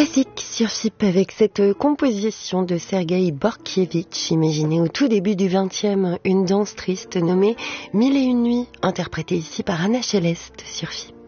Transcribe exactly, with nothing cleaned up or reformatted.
Classique sur F I P avec cette composition de Sergueï Bortkievitch, imaginée au tout début du vingtième, une danse triste nommée Mille et une nuits, interprétée ici par Anna Céleste sur F I P.